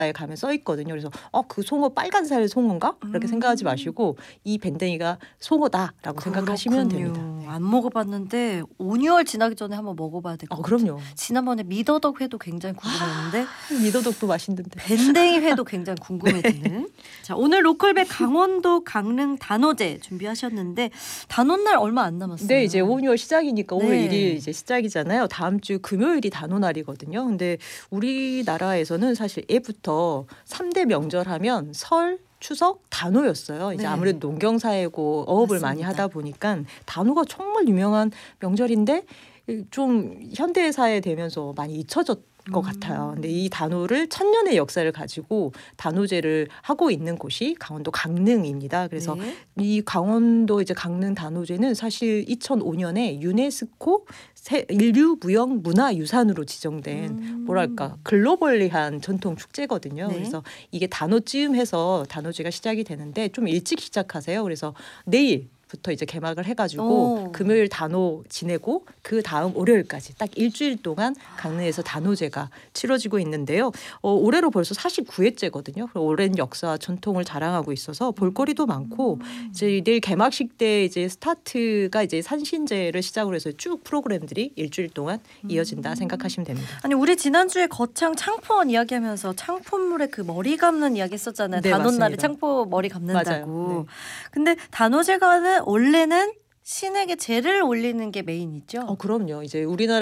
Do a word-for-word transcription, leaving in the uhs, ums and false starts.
에 가면 써 있거든요. 그래서 어, 그 송어 빨간살 송어인가? 이렇게 음. 생각하지 마시고 이 밴댕이가 송어다라고 생각하시면 그렇군요. 됩니다. 네. 안 먹어봤는데 오, 유월 지나기 전에 한번 먹어봐야 될 것 어, 같아요. 그럼요. 지난번에 미더덕 회도 굉장히 궁금했는데 미더덕도 맛있는데. 밴댕이 회도 굉장히 궁금해지는. 자, 오늘 로컬백 강원도 강릉 단오제 준비하셨는데 단오날 얼마 안 남았어요. 네, 이제 오, 유월 시작이니까 오늘 네. 일일 이제 시작이잖아요. 다음 주 금요일이 단오날이거든요. 근데 우리나라에서는 사실 예부터 삼 대 명절하면 설, 추석, 단오였어요. 이제 네. 아무래도 농경사회고 어업을 맞습니다. 많이 하다 보니까 단오가 정말 유명한 명절인데 좀 현대사회 되면서 많이 잊혀졌 것 음. 같아요. 근데 이 단오를 천년의 역사를 가지고 단오제를 하고 있는 곳이 강원도 강릉입니다. 그래서 네. 이 강원도 이제 강릉 단오제는 사실 이천오 년에 유네스코 세, 인류 무형 문화유산으로 지정된 음. 뭐랄까 글로벌리한 전통 축제거든요. 네. 그래서 이게 단오쯤 해서 단오제가 시작이 되는데 좀 일찍 시작하세요. 그래서 내일 부터 이제 개막을 해가지고 오. 금요일 단오 지내고 그 다음 월요일까지 딱 일주일 동안 강릉에서 단오제가 치러지고 있는데요. 어, 올해로 벌써 사십구 회째거든요. 오랜 역사와 전통을 자랑하고 있어서 볼거리도 많고 이제 내일 개막식 때 이제 스타트가 이제 산신제를 시작으로 해서 쭉 프로그램들이 일주일 동안 이어진다 생각하시면 됩니다. 아니 우리 지난주에 거창 창포원 이야기하면서 창포물에 그 머리 감는 이야기 했었잖아요. 네, 단오날에 맞습니다. 창포 머리 감는다고. 맞아요. 네. 근데 단오제가는 원래는 신에게 제를 올리는 게 메인이죠. 어, 그럼요. 이제 우리나라